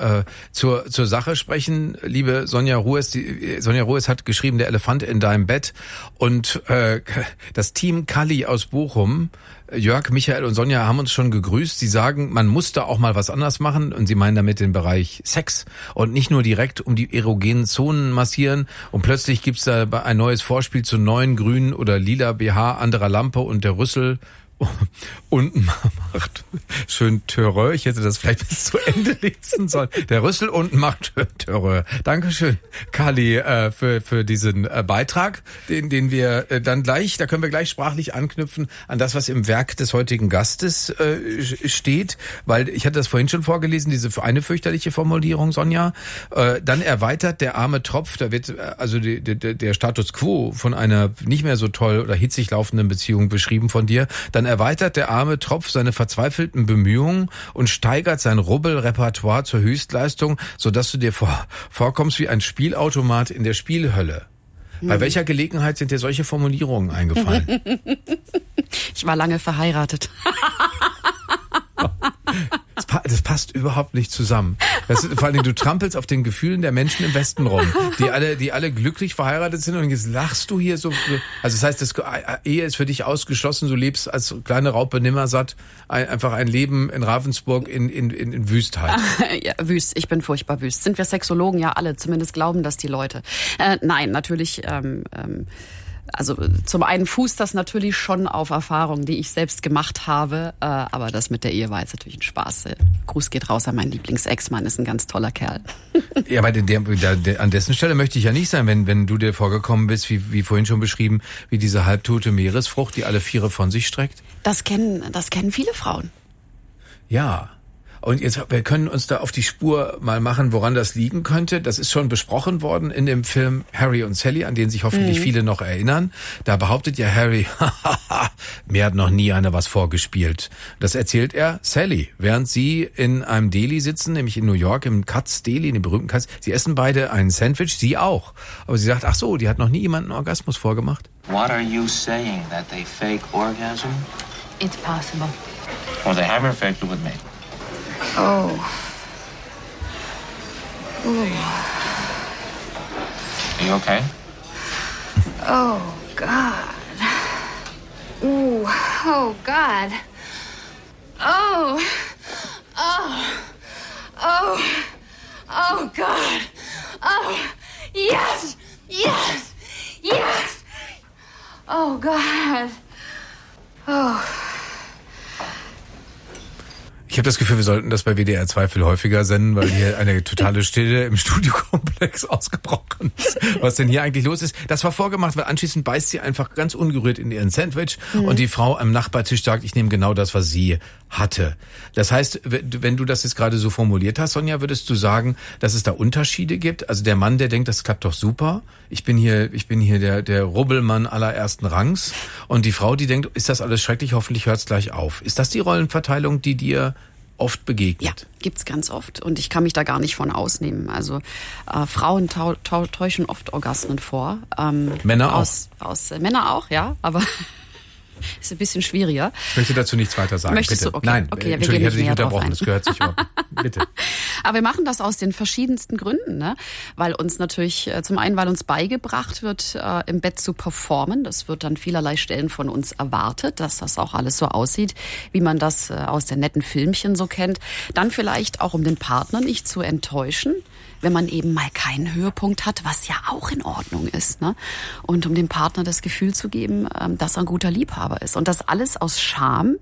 zur Sache sprechen. Liebe Sonja Ruhes, Sonja Ruhes hat geschrieben, Der Elefant in deinem Bett. Und das Team Kalli aus Bochum, Jörg, Michael und Sonja haben uns schon gegrüßt. Sie sagen, man muss da auch mal was anders machen. Und sie meinen damit den Bereich Sex. Und nicht nur direkt um die erogenen Zonen massieren. Und plötzlich gibt's da ein neues Vorspiel zu neuen grünen oder lila BH, anderer Lampe und der Rüssel unten macht schön Terreur. Ich hätte das vielleicht bis zu Ende lesen sollen. Der Rüssel unten macht Terreur. Dankeschön, Kalli, für diesen Beitrag, den wir dann gleich, da können wir gleich sprachlich anknüpfen an das, was im Werk des heutigen Gastes steht, weil ich hatte das vorhin schon vorgelesen, diese eine fürchterliche Formulierung, Sonja. Dann erweitert der arme Tropf, da wird also der Status quo von einer nicht mehr so toll oder hitzig laufenden Beziehung beschrieben von dir. Dann erweitert der arme Tropf seine verzweifelten Bemühungen und steigert sein Rubbelrepertoire zur Höchstleistung, sodass du dir vorkommst wie ein Spielautomat in der Spielhölle. Bei welcher Gelegenheit sind dir solche Formulierungen eingefallen? Ich war lange verheiratet. Das passt überhaupt nicht zusammen. Vor allem, du trampelst auf den Gefühlen der Menschen im Westen rum, die alle glücklich verheiratet sind, und jetzt lachst du hier so. Also das heißt, das Ehe ist für dich ausgeschlossen, du lebst als kleine Raupe nimmersatt einfach ein Leben in Ravensburg in Wüstheit. Ja, wüst, ich bin furchtbar wüst. Sind wir Sexologen? Ja, alle, zumindest glauben das die Leute. Nein, natürlich... Also zum einen fußt das natürlich schon auf Erfahrungen, die ich selbst gemacht habe, aber das mit der Ehe war jetzt natürlich ein Spaß. Gruß geht raus an meinen Lieblings-Ex-Mann, ist ein ganz toller Kerl. Ja, aber an dessen Stelle möchte ich ja nicht sein, wenn du dir vorgekommen bist, wie vorhin schon beschrieben, wie diese halbtote Meeresfrucht, die alle Viere von sich streckt. Das kennen viele Frauen. Ja. Und jetzt, wir können uns da auf die Spur mal machen, woran das liegen könnte. Das ist schon besprochen worden in dem Film Harry und Sally, an den sich hoffentlich viele noch erinnern. Da behauptet ja Harry, mir hat noch nie einer was vorgespielt. Das erzählt er Sally, während sie in einem Deli sitzen, nämlich in New York, im Katz Deli, in dem berühmten Katz. Sie essen beide ein Sandwich, sie auch. Aber sie sagt, ach so, die hat noch nie jemanden einen Orgasmus vorgemacht. What are you saying, that they fake orgasm? It's possible. Or they have her faked it with me? Oh. Ooh. Are you okay? Oh, God. Ooh. Oh, God. Oh. Oh. Oh. Oh, God. Oh. Yes. Yes. Yes. Oh, God. Oh. Ich habe das Gefühl, wir sollten das bei WDR 2 viel häufiger senden, weil hier eine totale Stille im Studiokomplex ausgebrochen ist. Was denn hier eigentlich los ist? Das war vorgemacht, weil anschließend beißt sie einfach ganz ungerührt in ihren Sandwich und die Frau am Nachbartisch sagt, ich nehme genau das, was sie hatte. Das heißt, wenn du das jetzt gerade so formuliert hast, Sonja, würdest du sagen, dass es da Unterschiede gibt? Also der Mann, der denkt, das klappt doch super. Ich bin hier der Rubbelmann allerersten Rangs. Und die Frau, die denkt, ist das alles schrecklich, hoffentlich hört's gleich auf. Ist das die Rollenverteilung, die dir oft begegnet? Ja, gibt's ganz oft. Und ich kann mich da gar nicht von ausnehmen. Also Frauen täuschen oft Orgasmen vor. Männer auch? Männer auch, ja. Aber ist ein bisschen schwieriger. Ich möchte dazu nichts weiter sagen. Möchtest bitte. du? Okay. Nein, okay, Entschuldigung, ich hatte dich unterbrochen. Das gehört sich überhaupt. Bitte. Aber wir machen das aus den verschiedensten Gründen, ne? Weil uns natürlich, zum einen, weil uns beigebracht wird, im Bett zu performen. Das wird an vielerlei Stellen von uns erwartet, dass das auch alles so aussieht, wie man das aus den netten Filmchen so kennt. Dann vielleicht auch, um den Partner nicht zu enttäuschen, wenn man eben mal keinen Höhepunkt hat, was ja auch in Ordnung ist, ne? Und um dem Partner das Gefühl zu geben, dass er ein guter Liebhaber ist. Und das alles aus Scham,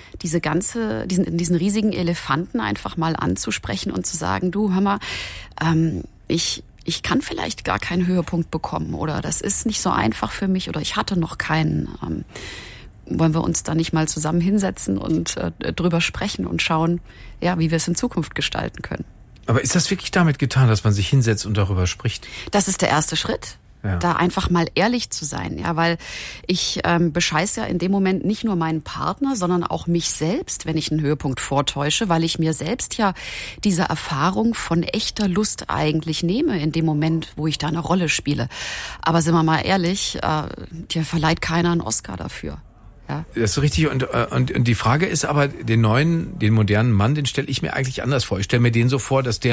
diesen riesigen Elefanten einfach mal anzusprechen und zu sagen, du, hör mal, ich kann vielleicht gar keinen Höhepunkt bekommen oder das ist nicht so einfach für mich oder ich hatte noch keinen. Wollen wir uns da nicht mal zusammen hinsetzen und drüber sprechen und schauen, ja, wie wir es in Zukunft gestalten können. Aber ist das wirklich damit getan, dass man sich hinsetzt und darüber spricht? Das ist der erste Schritt. Ja. Da einfach mal ehrlich zu sein, ja, weil ich bescheiße ja in dem Moment nicht nur meinen Partner, sondern auch mich selbst, wenn ich einen Höhepunkt vortäusche, weil ich mir selbst ja diese Erfahrung von echter Lust eigentlich nehme in dem Moment, wo ich da eine Rolle spiele. Aber sind wir mal ehrlich, dir verleiht keiner einen Oscar dafür. Ja. Das ist richtig. Und die Frage ist aber, den modernen Mann, den stelle ich mir eigentlich anders vor. Ich stelle mir den so vor, dass der